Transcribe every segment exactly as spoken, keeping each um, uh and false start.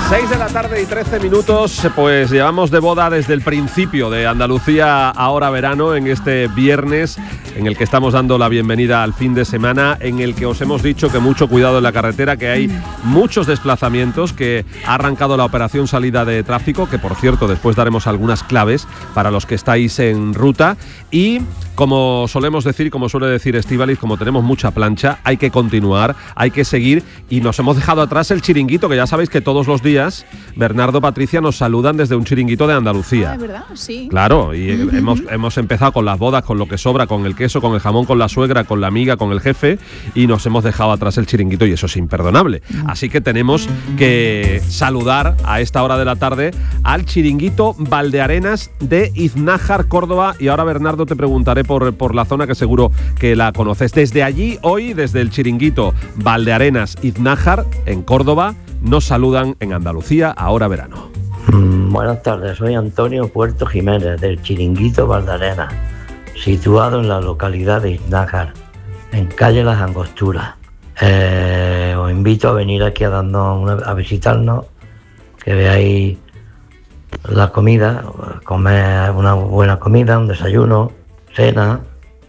seis de la tarde y trece minutos, pues llevamos de boda desde el principio de Andalucía Ahora Verano, en este viernes en el que estamos dando la bienvenida al fin de semana, en el que os hemos dicho que mucho cuidado en la carretera, que hay muchos desplazamientos, que ha arrancado la operación salida de tráfico, que por cierto después daremos algunas claves para los que estáis en ruta, y como solemos decir, como suele decir Estíbaliz, como tenemos mucha plancha, hay que continuar, hay que seguir, y nos hemos dejado atrás el chiringuito, que ya sabéis que todos los días Bernardo, Patricia, nos saludan desde un chiringuito de Andalucía. Ah, ¿es verdad? Sí. Claro, y uh-huh. hemos, hemos empezado con las bodas, con lo que sobra, con el queso, con el jamón, con la suegra, con la amiga, con el jefe, y nos hemos dejado atrás el chiringuito, y eso es imperdonable. Uh-huh. Así que tenemos que saludar a esta hora de la tarde al chiringuito Valdearenas de Iznájar, Córdoba, y ahora, Bernardo, te preguntaré por, por la zona, que seguro que la conoces. Desde allí, hoy, desde el chiringuito Valdearenas Iznájar, en Córdoba, nos saludan en Andalucía Ahora Verano. Mm, buenas tardes, soy Antonio Puerto Jiménez del chiringuito Valdearenas, situado en la localidad de Iznájar, en calle Las Angosturas. Eh, os invito a venir aquí a, darnos una, a visitarnos, que veáis la comida, comer una buena comida, un desayuno, cena,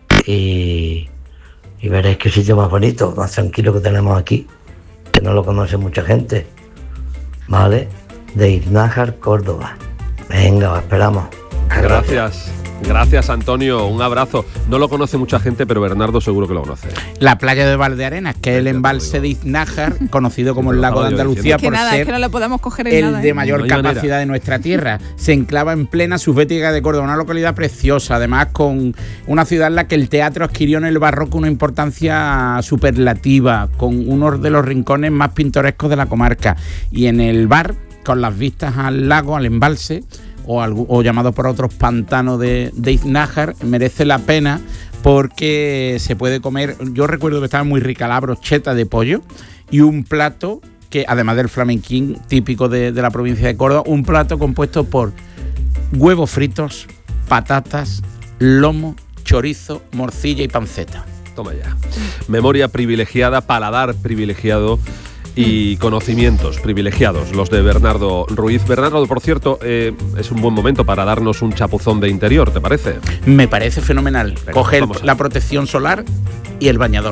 y, y veréis qué sitio más bonito, más tranquilo que tenemos aquí, que no lo conoce mucha gente, ¿vale? De Iznájar, Córdoba. Venga, os esperamos. Gracias. Gracias, Antonio, un abrazo. No lo conoce mucha gente, pero Bernardo seguro que lo conoce. La playa de Valdearenas, que es el embalse de Iznájar, conocido como el lago de Andalucía, es que por nada, ser es que no lo podemos coger en el nada, ¿eh? de mayor no hay capacidad manera. de nuestra tierra. Se enclava en plena subbética de Córdoba, una localidad preciosa, además con una ciudad en la que el teatro adquirió en el barroco una importancia superlativa, con uno de los rincones más pintorescos de la comarca. Y en el bar, con las vistas al lago, al embalse, O, algo, o llamado por otros pantano de, de Iznájar, merece la pena porque se puede comer. Yo recuerdo que estaba muy rica la brocheta de pollo y un plato que, además del flamenquín típico de, de la provincia de Córdoba, un plato compuesto por huevos fritos, patatas, lomo, chorizo, morcilla y panceta. Toma ya. Memoria privilegiada, paladar privilegiado y conocimientos privilegiados, los de Bernardo Ruiz. Bernardo, por cierto, eh, es un buen momento para darnos un chapuzón de interior, ¿te parece? Me parece fenomenal. Venga, Coger vamos a... la protección solar y el bañador.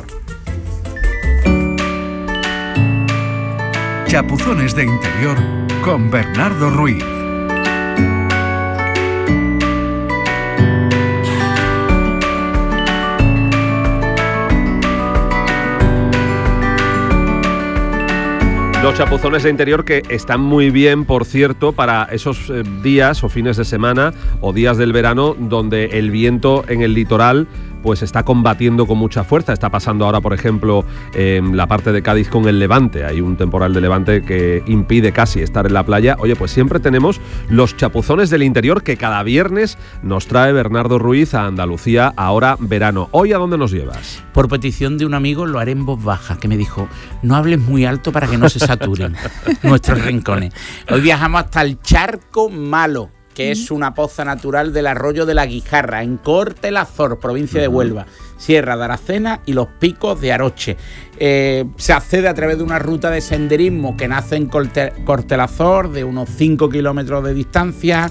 Chapuzones de interior con Bernardo Ruiz. Los chapuzones de interior que están muy bien, por cierto, para esos eh, días o fines de semana o días del verano donde el viento en el litoral pues está combatiendo con mucha fuerza. Está pasando ahora, por ejemplo, en la parte de Cádiz con el levante. Hay un temporal de levante que impide casi estar en la playa. Oye, pues siempre tenemos los chapuzones del interior que cada viernes nos trae Bernardo Ruiz a Andalucía Ahora Verano. ¿Hoy a dónde nos llevas? Por petición de un amigo lo haré en voz baja, que me dijo, no hables muy alto para que no se saturen nuestros rincones. Hoy viajamos hasta el Charco Malo, que es una poza natural del arroyo de la Guijarra, en Cortelazor, provincia de Huelva, Sierra de Aracena y los Picos de Aroche. Eh, se accede a través de una ruta de senderismo que nace en Corte- Cortelazor, de unos cinco kilómetros de distancia,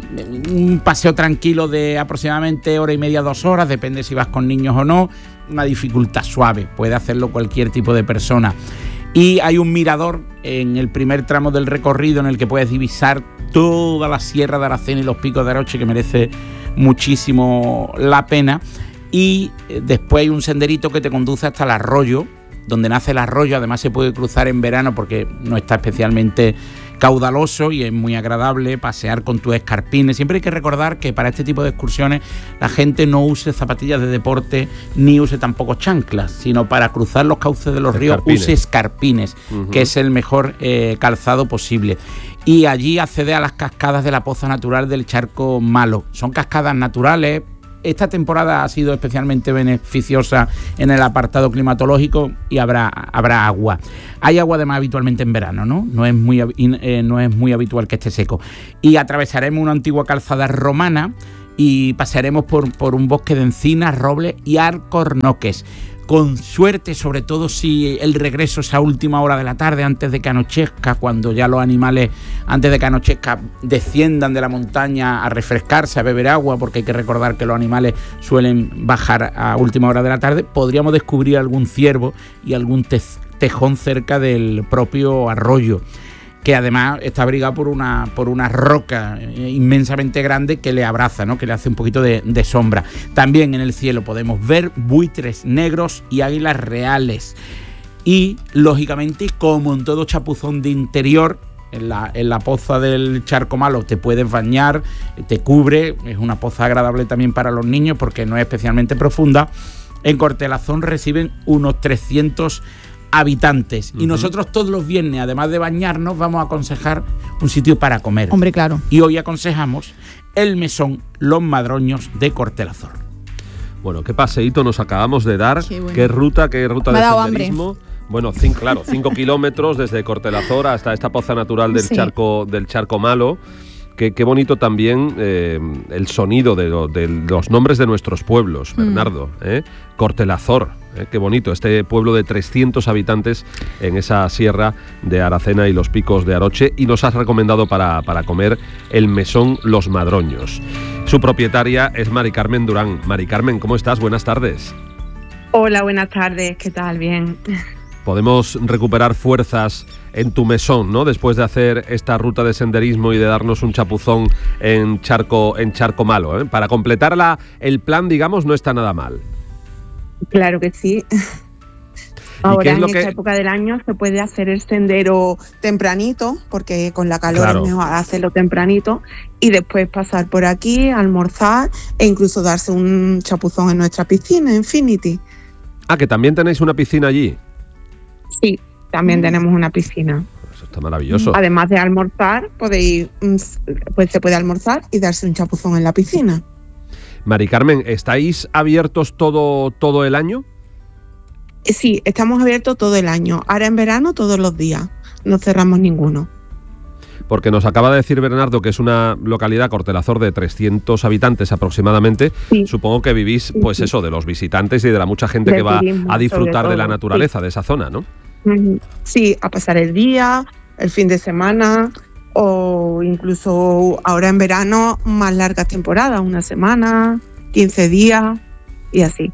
un paseo tranquilo de aproximadamente hora y media, dos horas, depende si vas con niños o no, una dificultad suave, puede hacerlo cualquier tipo de persona. Y hay un mirador en el primer tramo del recorrido en el que puedes divisar toda la Sierra de Aracena y los Picos de Aroche, que merece muchísimo la pena. Y después hay un senderito que te conduce hasta el arroyo, donde nace el arroyo. Además se puede cruzar en verano porque no está especialmente caudaloso y es muy agradable pasear con tus escarpines. Siempre hay que recordar que para este tipo de excursiones la gente no use zapatillas de deporte ni use tampoco chanclas, sino para cruzar los cauces de los ríos use escarpines, uh-huh. que es el mejor eh, calzado posible. Y allí accede a las cascadas de la poza natural del Charco Malo. Son cascadas naturales. Esta temporada ha sido especialmente beneficiosa en el apartado climatológico y habrá, habrá agua. Hay agua además habitualmente en verano, ¿no? No es muy, eh, no es muy habitual que esté seco. Y atravesaremos una antigua calzada romana y pasearemos por, por un bosque de encinas, robles y alcornoques. con suerte, sobre todo si el regreso es a última hora de la tarde, antes de que anochezca, cuando ya los animales, antes de que anochezca, desciendan de la montaña a refrescarse, a beber agua, porque hay que recordar que los animales suelen bajar a última hora de la tarde, podríamos descubrir algún ciervo y algún te- tejón cerca del propio arroyo, que además está abrigado por una, por una roca inmensamente grande que le abraza, ¿no? Que le hace un poquito de, de sombra. También en el cielo podemos ver buitres negros y águilas reales. Y, lógicamente, como en todo chapuzón de interior, en la, en la poza del Charco Malo te puedes bañar, te cubre, es una poza agradable también para los niños porque no es especialmente profunda. En Cortelazón reciben unos trescientos habitantes. Uh-huh. Y nosotros todos los viernes, además de bañarnos, vamos a aconsejar un sitio para comer. Hombre, claro. Y hoy aconsejamos el mesón Los Madroños de Cortelazón. Bueno, qué paseíto nos acabamos de dar. Qué, bueno. qué ruta, qué ruta Me de ha dado senderismo. Hambre. Bueno, cinco, claro, cinco kilómetros desde Cortelazón hasta esta poza natural del sí. charco del Charco Malo. Qué, qué bonito también eh, el sonido de, lo, de los nombres de nuestros pueblos, Bernardo. Mm. ¿eh? Cortelazor, ¿eh? Qué bonito, este pueblo de trescientos habitantes en esa sierra de Aracena y los picos de Aroche. Y nos has recomendado para, para comer el mesón Los Madroños. Su propietaria es Mari Carmen Durán. Mari Carmen, ¿cómo estás? Buenas tardes. Hola, buenas tardes. ¿Qué tal? Bien. Podemos recuperar fuerzas en tu mesón, ¿no? Después de hacer esta ruta de senderismo y de darnos un chapuzón en Charco, en Charco Malo, ¿eh? Para completar la, el plan, digamos, no está nada mal. Claro que sí. Ahora, en esta que... época del año se puede hacer el sendero tempranito, porque con la calor claro. es mejor hacerlo tempranito, y después pasar por aquí, almorzar e incluso darse un chapuzón en nuestra piscina, Infinity. Ah, que también tenéis una piscina allí. Sí, también tenemos una piscina. Eso está maravilloso. Además de almorzar, podéis, pues se puede almorzar y darse un chapuzón en la piscina. Mari Carmen, ¿estáis abiertos todo, todo el año? Sí, estamos abiertos todo el año. Ahora en verano todos los días. No cerramos ninguno. Porque nos acaba de decir Bernardo que es una localidad, Cortelazón, de trescientos habitantes aproximadamente. Sí. Supongo que vivís, pues sí, eso, de los visitantes y de la mucha gente de que va turismo, a disfrutar de la naturaleza, sí. de esa zona, ¿no? Sí, a pasar el día, el fin de semana, o incluso ahora en verano más largas temporadas, una semana, quince días y así.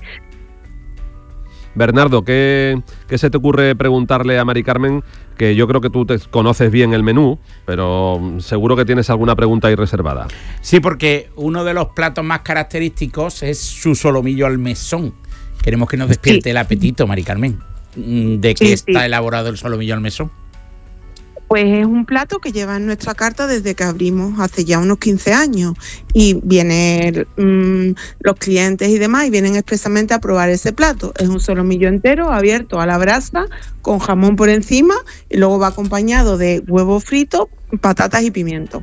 Bernardo, ¿qué, ¿qué se te ocurre preguntarle a Mari Carmen? Que yo creo que tú te conoces bien el menú, pero seguro que tienes alguna pregunta ahí reservada. Sí, porque uno de los platos más característicos es su solomillo al mesón. Queremos que nos despierte sí. el apetito, Mari Carmen. ¿De qué sí, está sí. elaborado el solomillo al mesón? Pues es un plato que lleva en nuestra carta desde que abrimos hace ya unos quince años y vienen mmm, los clientes y demás y vienen expresamente a probar ese plato. Es un solomillo entero abierto a la brasa con jamón por encima y luego va acompañado de huevo frito, patatas y pimiento.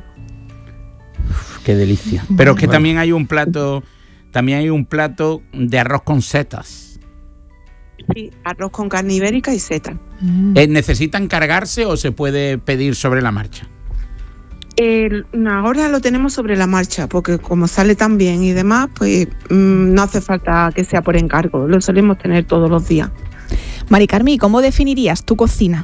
Uf, qué delicia. Pero es que bueno. también hay un plato, también hay un plato de arroz con setas. Sí, arroz con carne ibérica y setas. ¿Eh, ¿Necesitan cargarse o se puede pedir sobre la marcha? Eh, ahora lo tenemos sobre la marcha, porque como sale tan bien y demás, pues mmm, no hace falta que sea por encargo, lo solemos tener todos los días. Mari Carmen, ¿cómo definirías tu cocina?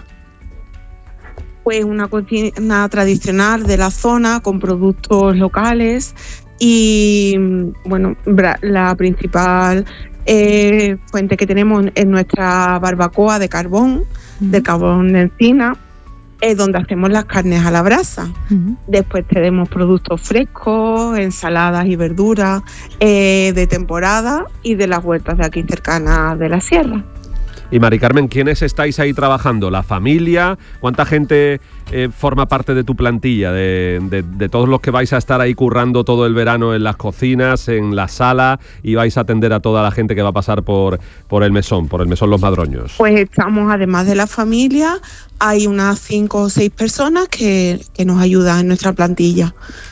Pues una cocina tradicional de la zona, con productos locales y, bueno, la principal... Eh, fuente que tenemos en nuestra barbacoa de carbón, uh-huh. de carbón de encina, es donde hacemos las carnes a la brasa. Uh-huh. Después tenemos productos frescos, ensaladas y verduras eh, de temporada y de las huertas de aquí cercanas de la sierra. Y Mari Carmen, ¿quiénes estáis ahí trabajando? ¿La familia? ¿Cuánta gente eh, forma parte de tu plantilla? De, de, de todos los que vais a estar ahí currando todo el verano en las cocinas, en la sala, y vais a atender a toda la gente que va a pasar por, por el mesón, por el mesón Los Madroños. Pues estamos, además de la familia, hay unas cinco o seis personas que, que nos ayudan en nuestra plantilla.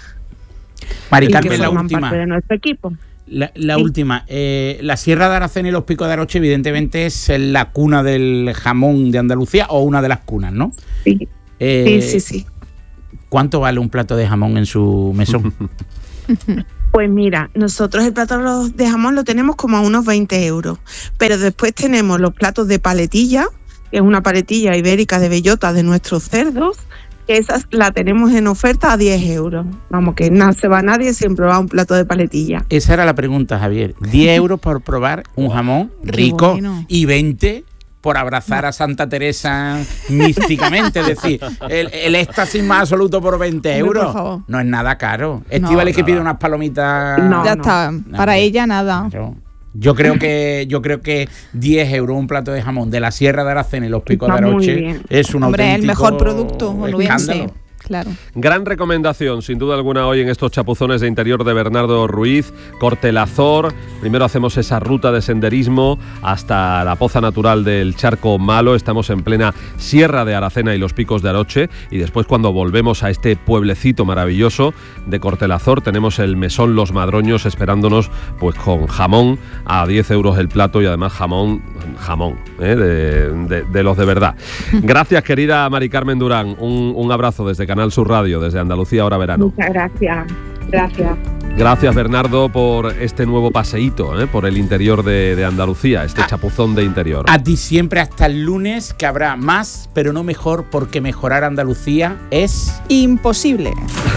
Mari Carmen, la forman última. parte de nuestro equipo. La, la sí. última, eh, la Sierra de Aracena y los Picos de Aroche evidentemente es la cuna del jamón de Andalucía, o una de las cunas, ¿no? Sí, eh, sí, sí, sí. ¿Cuánto vale un plato de jamón en su mesón? Pues mira, nosotros el plato de jamón lo tenemos como a unos veinte euros, pero después tenemos los platos de paletilla, que es una paletilla ibérica de bellota de nuestros cerdos, que esas la tenemos en oferta a diez euros. Vamos, que no se va nadie sin probar un plato de paletilla. Esa era la pregunta, Javier. diez euros por probar un jamón rico bueno. y veinte por abrazar a Santa Teresa místicamente. Es decir, el, el éxtasis más absoluto por veinte euros. Por favor. No es nada caro. Estíbaliz, que pide unas palomitas. No. Ya está, para ella nada. Claro. Yo creo que yo creo que diez euros un plato de jamón de la Sierra de Aracena y los Picos Está de muy Aroche bien. es un Hombre, el auténtico mejor producto onubense. escándalo. Claro. Gran recomendación, sin duda alguna, hoy en estos chapuzones de interior de Bernardo Ruiz, Cortelazor. Primero hacemos esa ruta de senderismo hasta la poza natural del Charco Malo. Estamos en plena Sierra de Aracena y los Picos de Aroche. Y después, cuando volvemos a este pueblecito maravilloso de Cortelazor, tenemos el Mesón Los Madroños esperándonos, pues con jamón a diez euros el plato, y además jamón, jamón, ¿eh? de, de, de los de verdad. Gracias, querida Mari Carmen Durán. Un, un abrazo desde Canal Sur Radio, desde Andalucía Ahora Verano. Muchas gracias. Gracias. Gracias, Bernardo, por este nuevo paseíto, ¿eh? por el interior de, de Andalucía, este Ah, chapuzón de interior. A ti siempre, hasta el lunes, que habrá más, pero no mejor, porque mejorar Andalucía es... Imposible.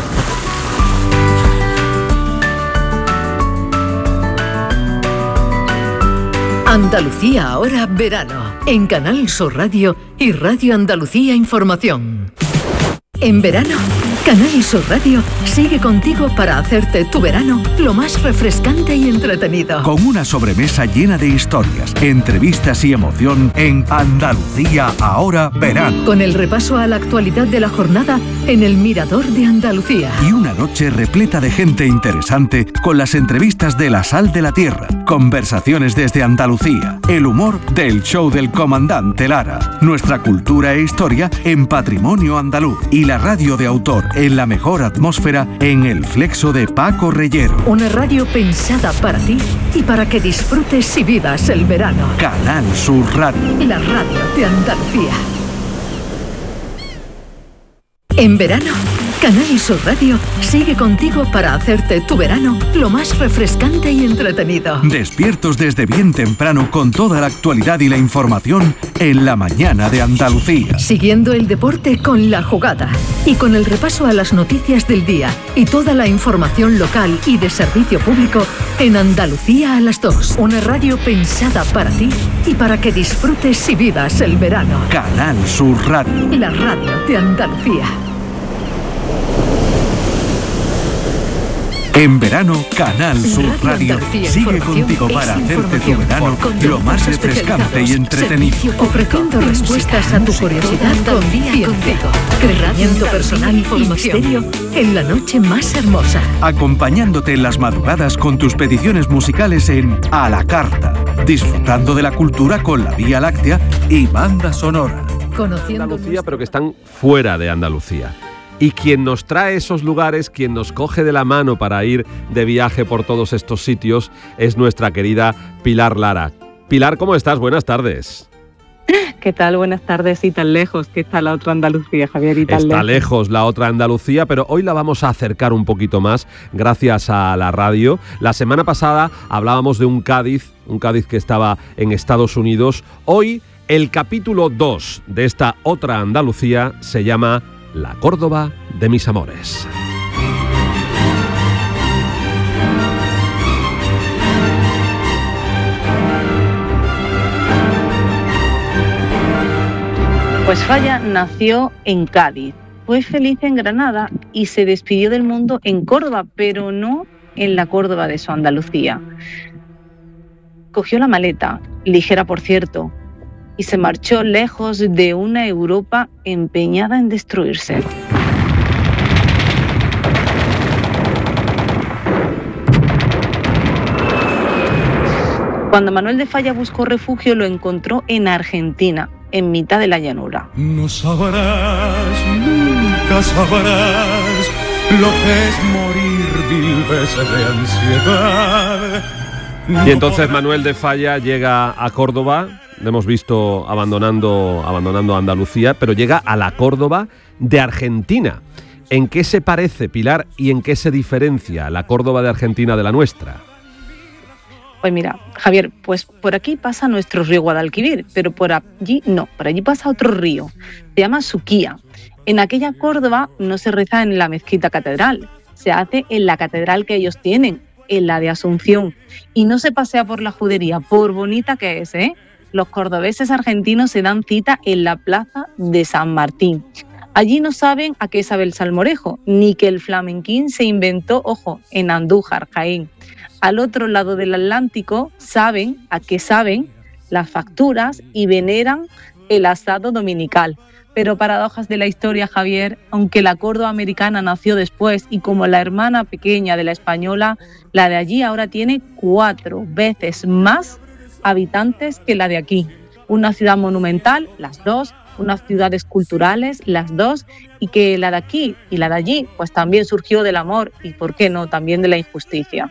Andalucía Ahora Verano, en Canal Sur Radio y Radio Andalucía Información. En verano, Canal Sur Radio sigue contigo para hacerte tu verano lo más refrescante y entretenido. Con una sobremesa llena de historias, entrevistas y emoción en Andalucía Ahora Verano. Con el repaso a la actualidad de la jornada en el Mirador de Andalucía. Y una noche repleta de gente interesante con las entrevistas de La Sal de la Tierra, conversaciones desde Andalucía, el humor del show del comandante Lara, nuestra cultura e historia en Patrimonio Andaluz y la radio de autor en la mejor atmósfera en El Flexo de Paco Reyero. Una radio pensada para ti y para que disfrutes y vivas el verano. Canal Sur Radio. La radio de Andalucía. En verano, Canal Sur Radio sigue contigo para hacerte tu verano lo más refrescante y entretenido. Despiertos desde bien temprano con toda la actualidad y la información en la mañana de Andalucía. Siguiendo el deporte con La Jugada y con el repaso a las noticias del día y toda la información local y de servicio público en Andalucía a las dos. Una radio pensada para ti y para que disfrutes y vivas el verano. Canal Sur Radio. La radio de Andalucía. En verano, Canal Sur Radio Radio Andalucía sigue Información contigo para es hacerte tu información, verano con lo más temas refrescante y especializados, entretenido. servicio ofreciendo respuestas a tu curiosidad contigo, crecimiento personal y misterio en la noche más hermosa. Acompañándote en las madrugadas con tus peticiones musicales en A la Carta, disfrutando de la cultura con la Vía Láctea y banda sonora. Conociendo Andalucía, pero que están fuera de Andalucía. Y quien nos trae esos lugares, quien nos coge de la mano para ir de viaje por todos estos sitios, es nuestra querida Pilar Lara. Pilar, ¿cómo estás? Buenas tardes. ¿Qué tal? Buenas tardes. Y tan lejos que está la otra Andalucía, Javier, y tan Está lejos. lejos la otra Andalucía, pero hoy la vamos a acercar un poquito más gracias a la radio. La semana pasada hablábamos de un Cádiz, un Cádiz que estaba en Estados Unidos. Hoy el capítulo dos de esta otra Andalucía se llama La Córdoba de mis amores. Pues Falla nació en Cádiz, fue feliz en Granada y se despidió del mundo en Córdoba, pero no en la Córdoba de su Andalucía. Cogió la maleta, ligera por cierto, y se marchó lejos de una Europa empeñada en destruirse. Cuando Manuel de Falla buscó refugio, lo encontró en Argentina, en mitad de la llanura. No sabrás, nunca sabrás lo que es morir mil veces de ansiedad. Y entonces Manuel de Falla llega a Córdoba, lo hemos visto abandonando, abandonando Andalucía, pero llega a la Córdoba de Argentina. ¿En qué se parece, Pilar, y en qué se diferencia la Córdoba de Argentina de la nuestra? Pues mira, Javier, pues por aquí pasa nuestro río Guadalquivir, pero por allí no, por allí pasa otro río, se llama Suquía. En aquella Córdoba no se reza en la mezquita catedral, se hace en la catedral que ellos tienen, en la de Asunción, y no se pasea por la judería, por bonita que es, ¿eh? Los cordobeses argentinos se dan cita en la plaza de San Martín. Allí no saben a qué sabe el salmorejo, ni que el flamenquín se inventó, ojo, en Andújar, Jaén. Al otro lado del Atlántico saben a qué saben las facturas y veneran el asado dominical. Pero paradojas de la historia, Javier, aunque la Córdoba americana nació después y como la hermana pequeña de la española, la de allí ahora tiene cuatro veces más habitantes que la de aquí. Una ciudad monumental, las dos, unas ciudades culturales, las dos, y que la de aquí y la de allí pues también surgió del amor y, ¿por qué no?, también de la injusticia.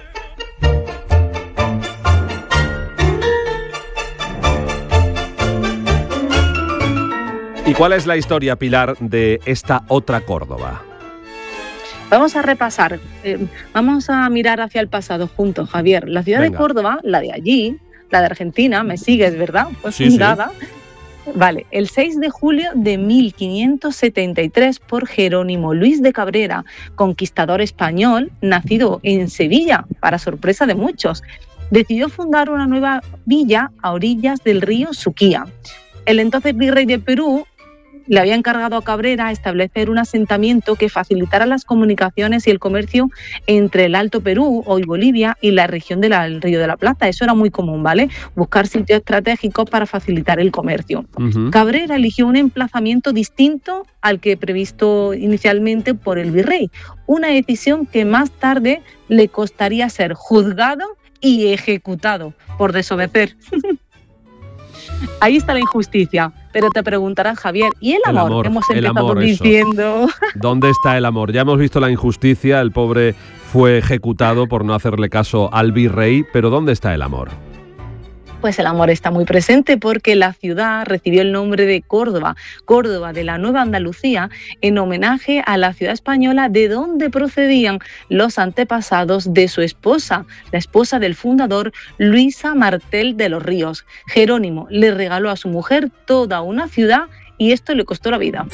¿Y cuál es la historia, Pilar, de esta otra Córdoba? Vamos a repasar, eh, vamos a mirar hacia el pasado juntos, Javier. La ciudad Venga. de Córdoba, la de allí, la de Argentina, ¿me sigues, verdad? Pues Sí, fundada, sí. Vale, el seis de julio de mil quinientos setenta y tres por Jerónimo Luis de Cabrera, conquistador español, nacido en Sevilla, para sorpresa de muchos. Decidió fundar una nueva villa a orillas del río Suquía. El entonces virrey de Perú le había encargado a Cabrera establecer un asentamiento que facilitara las comunicaciones y el comercio entre el Alto Perú, hoy Bolivia, y la región del Río de la Plata. Eso era muy común, ¿vale? Buscar sitios estratégicos para facilitar el comercio. Uh-huh. Cabrera eligió un emplazamiento distinto al que previsto inicialmente por el virrey, una decisión que más tarde le costaría ser juzgado y ejecutado por desobedecer. Ahí está la injusticia, pero te preguntarás, Javier, ¿y el amor? El amor que hemos el empezado amor, diciendo. Eso. ¿Dónde está el amor? Ya hemos visto la injusticia, el pobre fue ejecutado por no hacerle caso al virrey, pero ¿dónde está el amor? Pues el amor está muy presente porque la ciudad recibió el nombre de Córdoba, Córdoba de la Nueva Andalucía, en homenaje a la ciudad española de donde procedían los antepasados de su esposa, la esposa del fundador Luisa Martel de los Ríos. Jerónimo le regaló a su mujer toda una ciudad y esto le costó la vida.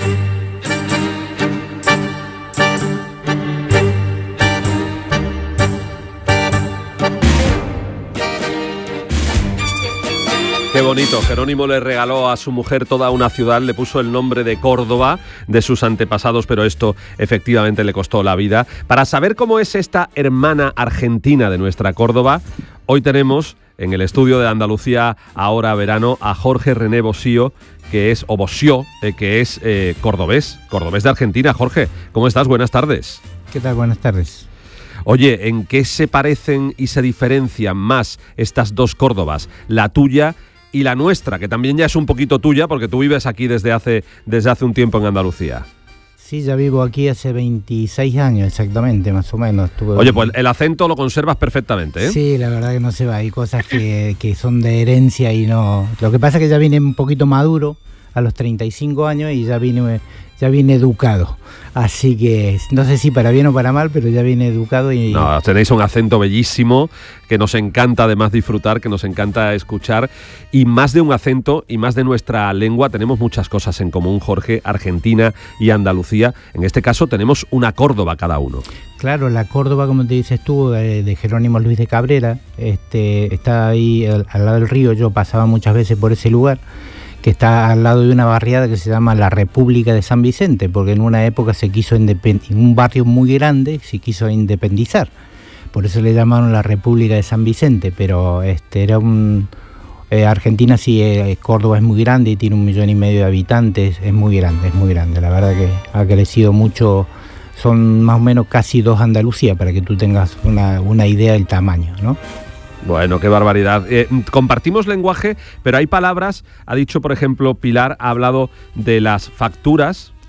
Qué bonito, Jerónimo le regaló a su mujer toda una ciudad, le puso el nombre de Córdoba, de sus antepasados, pero esto efectivamente le costó la vida. Para saber cómo es esta hermana argentina de nuestra Córdoba, hoy tenemos en el estudio de Andalucía Ahora Verano a Jorge René Bosío, que es, o Bosío, eh, que es eh, cordobés, cordobés de Argentina. Jorge, ¿cómo estás? Buenas tardes. ¿Qué tal? Buenas tardes. Oye, ¿en qué se parecen y se diferencian más estas dos Córdobas, la tuya y la nuestra, que también ya es un poquito tuya porque tú vives aquí desde hace, desde hace un tiempo en Andalucía? Sí, ya vivo aquí hace veintiséis años exactamente, más o menos. Estuve Oye, pues el acento lo conservas perfectamente, ¿eh? Sí, la verdad que no se va, hay cosas que, que son de herencia y no... Lo que pasa es que ya vine un poquito maduro a los treinta y cinco años y ya vine, ya vine educado. Así que no sé si para bien o para mal, pero ya vine educado y... No, tenéis un acento bellísimo que nos encanta además disfrutar, que nos encanta escuchar, y más de un acento y más de nuestra lengua tenemos muchas cosas en común, Jorge, Argentina y Andalucía. En este caso tenemos una Córdoba cada uno. Claro, la Córdoba, como te dices tú, de, de Jerónimo Luis de Cabrera, este, está ahí al, al lado del río. Yo pasaba muchas veces por ese lugar, que está al lado de una barriada que se llama la República de San Vicente, porque en una época se quiso independ- en un barrio muy grande se quiso independizar, por eso le llamaron la República de San Vicente, pero este era un eh, Argentina sí, eh, Córdoba es muy grande y tiene un millón y medio de habitantes, es muy grande, es muy grande, la verdad que ha crecido mucho, son más o menos casi dos Andalucía, para que tú tengas una, una idea del tamaño, ¿no? Bueno, qué barbaridad. Eh, compartimos lenguaje, pero hay palabras, ha dicho, por ejemplo, Pilar, ha hablado de las facturas,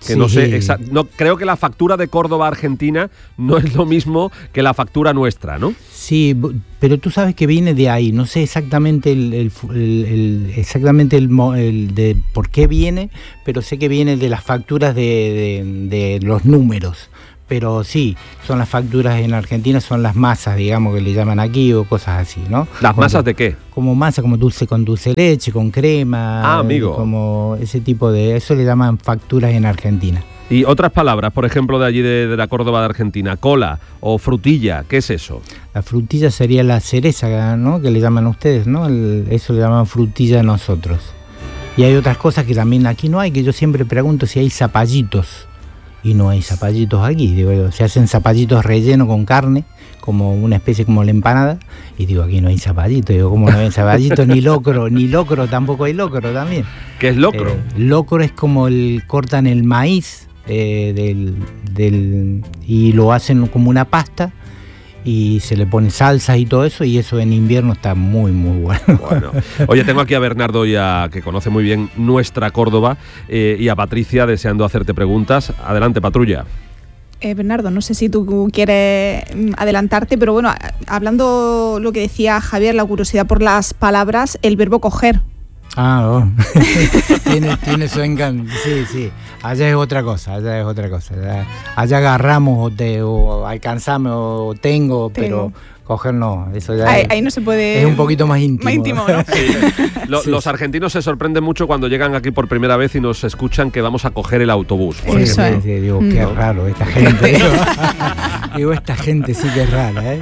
que Sí. no sé, exa- no creo que la factura de Córdoba a Argentina no es lo mismo que la factura nuestra, ¿no? Sí, bu- pero tú sabes que viene de ahí. No sé exactamente el, el fu- el- el- exactamente el, mo- el de por qué viene, pero sé que viene de las facturas de, de- de los números. Pero sí, son las facturas en Argentina, son las masas, digamos, que le llaman aquí o cosas así, ¿no? ¿Las Como- masas de qué? Como masa, como dulce con dulce de leche, con crema. Ah, amigo. Como ese tipo de... Eso le llaman facturas en Argentina. Y otras palabras, por ejemplo, de allí de, de la Córdoba de Argentina, cola o frutilla, ¿qué es eso? La frutilla sería la cereza, ¿no? Que le llaman ustedes, ¿no? El- eso le llaman frutilla a nosotros. Y hay otras cosas que también aquí no hay, que yo siempre pregunto si hay zapallitos. Y no hay zapallitos aquí. Digo, se hacen zapallitos rellenos con carne, como una especie como la empanada. Y digo, aquí no hay zapallitos. Digo, ¿cómo no hay zapallitos? Ni locro, ni locro, tampoco hay locro también. ¿Qué es locro? Eh, locro es como el cortan el maíz eh, del, del y lo hacen como una pasta y se le pone salsa y todo eso, y eso en invierno está muy muy bueno. Bueno, oye, tengo aquí a Bernardo y a, que conoce muy bien nuestra Córdoba, eh, y a Patricia deseando hacerte preguntas. Adelante, patrulla. Eh, Bernardo, no sé si tú quieres mm, adelantarte, pero bueno, a- hablando lo que decía Javier, la curiosidad por las palabras, el verbo coger. Ah, oh. tiene, tiene su encanto. Sí, sí. Allá es otra cosa, allá es otra cosa. Allá, allá agarramos o, te, o alcanzamos o tengo, Tengo. pero coger no. Eso ya Ahí, es, ahí no se puede... es un poquito más íntimo. Más íntimo, ¿no? Lo- Sí, los sí. argentinos se sorprenden mucho cuando llegan aquí por primera vez y nos escuchan que vamos a coger el autobús, por Sí, Eso ejemplo. es. sí, sí, digo, Mm. qué raro esta gente. Digo, digo, esta gente sí que es rara, ¿eh?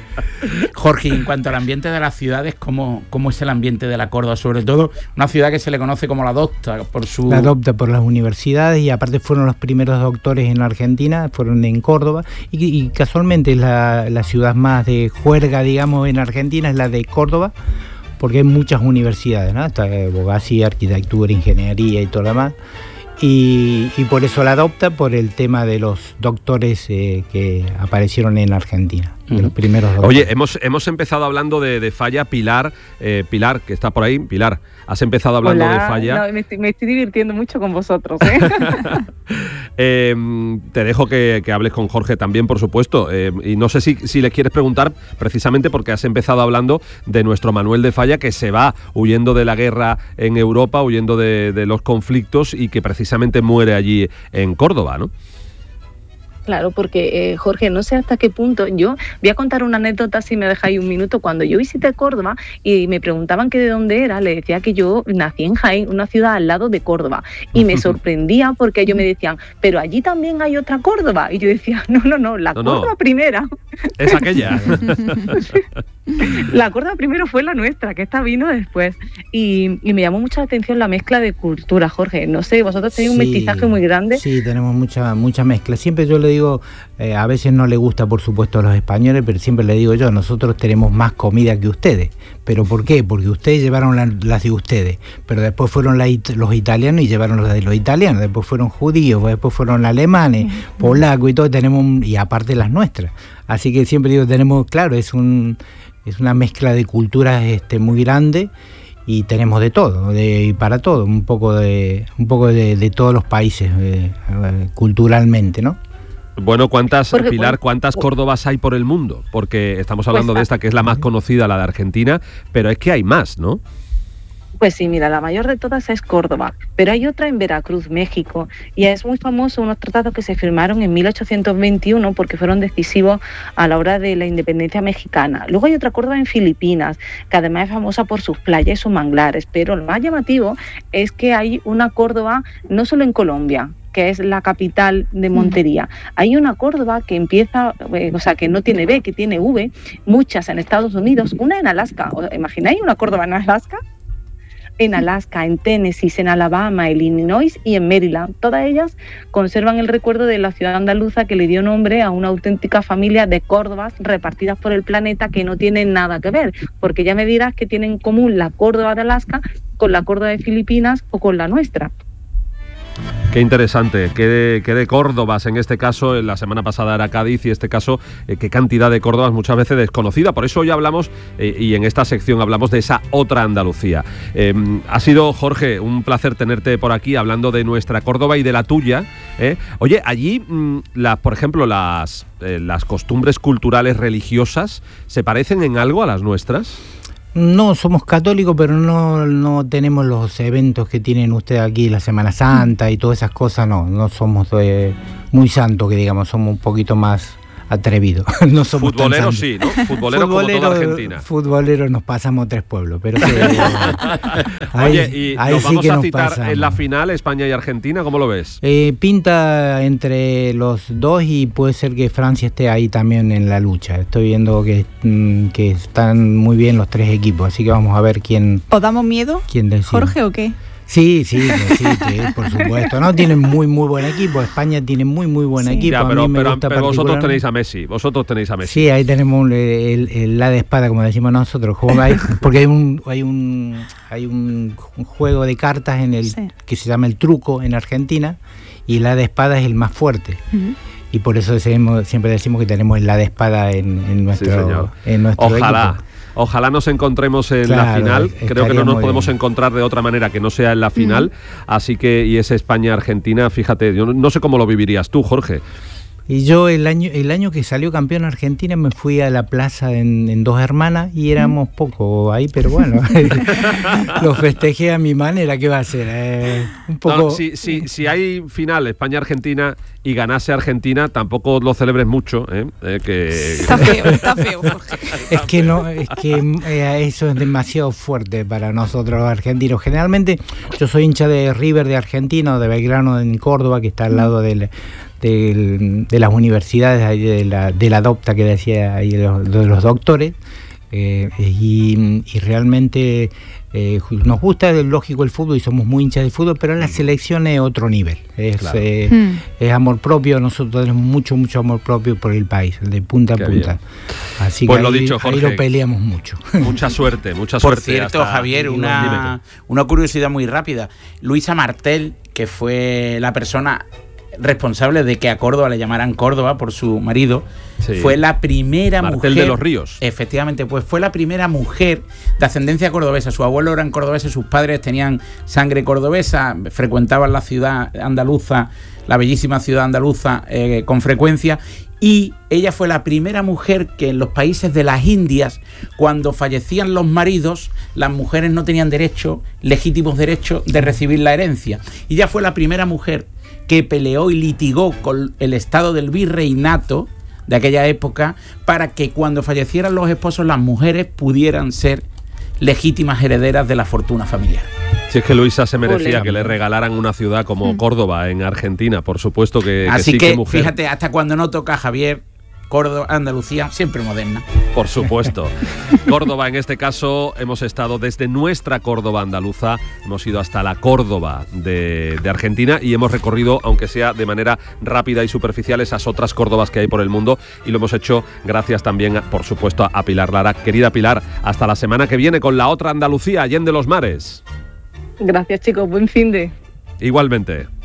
Jorge, en cuanto al ambiente de las ciudades, ¿cómo, ¿cómo es el ambiente de la Córdoba? Sobre todo una ciudad que se le conoce como la Docta, por su... La adopta por las universidades y aparte fueron los primeros doctores en Argentina, fueron en Córdoba y, y casualmente es la, la ciudad más de juerga, digamos, en Argentina, es la de Córdoba, porque hay muchas universidades, ¿no? Está abogacía, arquitectura, ingeniería y todo lo demás. Y, y por eso la adopta, por el tema de los doctores eh, que aparecieron en Argentina, de los primeros doctores. Oye, hemos, hemos empezado hablando de, de Falla. Pilar, eh, Pilar, que está por ahí. Pilar, has empezado hablando Hola, de Falla. no, me, estoy, me estoy divirtiendo mucho con vosotros, ¿eh? Eh, te dejo que, que hables con Jorge también, por supuesto. Eh, y no sé si, si le quieres preguntar, precisamente porque has empezado hablando de nuestro Manuel de Falla, que se va huyendo de la guerra en Europa, huyendo de, de los conflictos y que precisamente muere allí en Córdoba, ¿no? Claro, porque eh, Jorge, no sé hasta qué punto, yo voy a contar una anécdota si me dejáis un minuto. Cuando yo visité Córdoba y me preguntaban que de dónde era, le decía que yo nací en Jaén, una ciudad al lado de Córdoba, y me sorprendía porque ellos me decían, pero allí también hay otra Córdoba, y yo decía, no, no, no, la No, no. Córdoba primera, Es aquella. la Córdoba primero fue la nuestra, que esta vino después, y, y me llamó mucho la atención la mezcla de cultura, Jorge, no sé, vosotros tenéis un Sí, mestizaje muy grande. Sí, tenemos mucha mucha mezcla. Siempre yo le digo, eh, a veces no le gusta, por supuesto, a los españoles, pero siempre le digo yo, nosotros tenemos más comida que ustedes. ¿Pero por qué? Porque ustedes llevaron la- las de ustedes, pero después fueron la it- los italianos y llevaron las de los italianos, después fueron judíos, después fueron alemanes, polacos y todo, tenemos un- y aparte las nuestras. Así que siempre digo, tenemos, claro, es un es una mezcla de culturas este, muy grande. Y tenemos de todo, de, y para todo, un poco de un poco de, de todos los países eh, eh, culturalmente, ¿no? Bueno, ¿cuántas, Porque, Pilar, bueno, cuántas Córdobas hay por el mundo? Porque estamos hablando Pues, de esta que es la más conocida, la de Argentina, pero es que hay más, ¿no? Pues sí, mira, la mayor de todas es Córdoba, pero hay otra en Veracruz, México, y es muy famoso unos tratados que se firmaron en mil ochocientos veintiuno porque fueron decisivos a la hora de la independencia mexicana. Luego hay otra Córdoba en Filipinas, que además es famosa por sus playas y sus manglares, pero lo más llamativo es que hay una Córdoba no solo en Colombia, que es la capital de Montería. Hay una Córdoba que empieza, eh, o sea, que no tiene B, que tiene V, muchas en Estados Unidos, una en Alaska. ¿Os imagináis una Córdoba en Alaska? En Alaska, en Tennessee, en Alabama, en Illinois y en Maryland. Todas ellas conservan el recuerdo de la ciudad andaluza que le dio nombre a una auténtica familia de Córdobas repartidas por el planeta que no tienen nada que ver, porque ya me dirás que tienen en común la Córdoba de Alaska con la Córdoba de Filipinas o con la nuestra. Qué interesante, qué de, qué de Córdobas en este caso, la semana pasada era Cádiz y este caso, eh, qué cantidad de Córdobas muchas veces desconocida, por eso hoy hablamos eh, y en esta sección hablamos de esa otra Andalucía. Eh, ha sido, Jorge, un placer tenerte por aquí hablando de nuestra Córdoba y de la tuya. ¿eh? Oye, allí, mmm, la, por ejemplo, las, eh, las costumbres culturales religiosas, ¿se parecen en algo a las nuestras? No, somos católicos, pero no, no tenemos los eventos que tienen ustedes aquí, la Semana Santa y todas esas cosas, no, no somos eh, muy santos, que digamos, somos un poquito más atrevidos. No somos futboleros sí, ¿no? Futboleros como toda Argentina. Futboleros nos pasamos tres pueblos, pero sí, ahí, Oye, y ahí nos sí vamos que a nos citar pasamos. En la final España y Argentina, ¿cómo lo ves? Eh, pinta entre los dos y puede ser que Francia esté ahí también en la lucha. Estoy viendo que, mm, que están muy bien los tres equipos, así que vamos a ver quién... ¿Os damos miedo, quién decide. Jorge, o qué? Sí, sí, sí, sí, por supuesto. No, tienen muy, muy buen equipo. España tiene muy, muy buen Sí. equipo. Ya, a pero, mí me pero, gusta pero vosotros particularmente. tenéis a Messi, vosotros tenéis a Messi. Sí, ahí tenemos el, el, el la de espada, como decimos nosotros, juego ahí, porque hay un hay un hay un, un juego de cartas en el Sí. que se llama el truco en Argentina, y la de espada es el más fuerte. Uh-huh. Y por eso decimos, siempre decimos que tenemos el la de espada en, en nuestro, Sí, señor. en nuestro Ojalá. equipo. Ojalá nos encontremos en Claro, la final. Creo que estaría no nos muy podemos bien. encontrar de otra manera que no sea en la final. Mm. Así que, y ese España-Argentina, fíjate, yo no, no sé cómo lo vivirías tú, Jorge. Y yo el año el año que salió campeón Argentina me fui a la plaza en, en Dos Hermanas y éramos poco ahí, pero bueno, lo festejé a mi manera, ¿qué va a ser? Eh, un poco... No, si, si, si hay final España-Argentina y ganase Argentina, tampoco lo celebres mucho, ¿eh? Eh, que... Está feo, está feo, Jorge. Es que no, es que eh, eso es demasiado fuerte para nosotros los argentinos. Generalmente yo soy hincha de River de Argentina, de Belgrano en Córdoba, que está al lado del... De, de las universidades, ahí de la, de la DOPTA que decía ahí de los, de los doctores, eh, y, y realmente eh, nos gusta, es lógico, el fútbol y somos muy hinchas del fútbol, pero la selección es otro nivel, es, Claro. eh, Mm. es amor propio. Nosotros tenemos mucho, mucho amor propio por el país, de punta a Qué punta. bien. Así Pues que lo ahí, dicho, ahí Jorge. lo peleamos mucho. Mucha suerte, mucha Por suerte. cierto, hasta- Javier, Dime. una, una curiosidad muy rápida. Luisa Martel, que fue la persona responsable de que a Córdoba le llamaran Córdoba por su marido, Sí. fue la primera Martel mujer de los Ríos. Efectivamente, pues fue la primera mujer de ascendencia cordobesa. Su abuelo eran cordobeses, sus padres tenían sangre cordobesa, frecuentaban la ciudad andaluza, la bellísima ciudad andaluza, eh, con frecuencia. Y ella fue la primera mujer que en los países de las Indias, cuando fallecían los maridos, las mujeres no tenían derecho, legítimos derechos de recibir la herencia. Y ella fue la primera mujer que peleó y litigó con el estado del virreinato de aquella época para que cuando fallecieran los esposos las mujeres pudieran ser legítimas herederas de la fortuna familiar. Si es que Luisa se merecía Ole. que le regalaran una ciudad como Córdoba en Argentina, por supuesto que, que Así sí, que, que mujer. fíjate, hasta cuando no toca Javier, Córdoba, Andalucía, siempre moderna. Por supuesto. Córdoba, en este caso, hemos estado desde nuestra Córdoba andaluza, hemos ido hasta la Córdoba de, de Argentina y hemos recorrido, aunque sea de manera rápida y superficial, esas otras Córdobas que hay por el mundo, y lo hemos hecho gracias también, por supuesto, a Pilar Lara. Querida Pilar, hasta la semana que viene con la otra Andalucía, Allende los Mares. Gracias, chicos. Buen fin de. Igualmente.